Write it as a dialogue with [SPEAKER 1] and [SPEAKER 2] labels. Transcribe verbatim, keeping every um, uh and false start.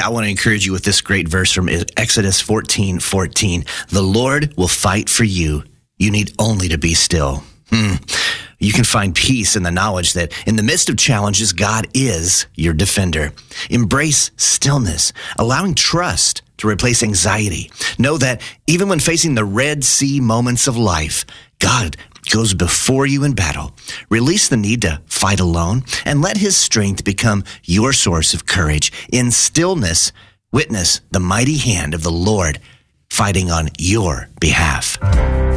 [SPEAKER 1] I want to encourage you with this great verse from Exodus fourteen fourteen. The Lord will fight for you. You need only to be still. Hmm. You can find peace in the knowledge that in the midst of challenges, God is your defender. Embrace stillness, allowing trust to replace anxiety. Know that even when facing the Red Sea moments of life, God goes before you in battle. Release the need to fight alone and let his strength become your source of courage. In stillness, witness the mighty hand of the Lord fighting on your behalf.